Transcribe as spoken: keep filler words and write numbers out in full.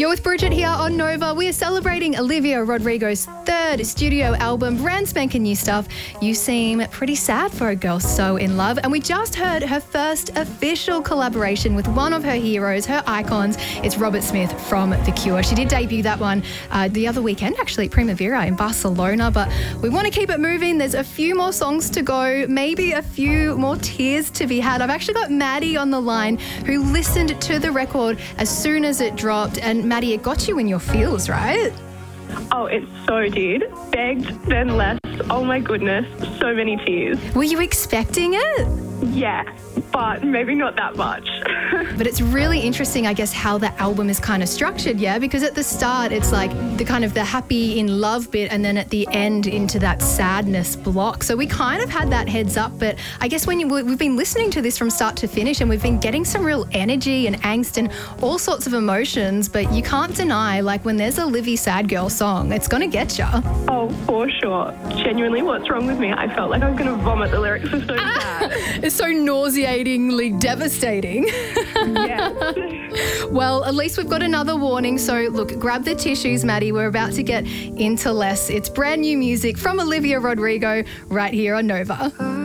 You're with Bridget here on Nova. We are celebrating Olivia Rodrigo's third studio album, brand spanking new stuff. You seem pretty sad for a girl so in love. And we just heard her first official collaboration with one of her heroes, her icons. It's Robert Smith from The Cure. She did debut that one uh, the other weekend, actually, at Primavera in Barcelona. But we want to keep it moving. There's a few more songs to go, maybe a few more tears to be had. I've actually got Maddie on the line who listened to the record as soon as it dropped. And Maddie, it got you in your feels, right? Oh, it so did. Begged, then left. Oh my goodness, so many tears. Were you expecting it? Yeah, but maybe not that much. But it's really interesting, I guess, how the album is kind of structured, yeah? Because at the start, it's like the kind of the happy in love bit, and then at the end into that sadness block. So we kind of had that heads up, but I guess when you, we've been listening to this from start to finish, and we've been getting some real energy and angst and all sorts of emotions, but you can't deny, like, when there's a Livy Sad Girl song, it's going to get you. Oh, for sure. Genuinely, what's wrong with me? I felt like I was going to vomit. The lyrics were so sad. It's so nauseatingly devastating. Yes. Well, at least we've got another warning. So, look, grab the tissues, Maddie. We're about to get into less. It's brand new music from Olivia Rodrigo right here on Nova.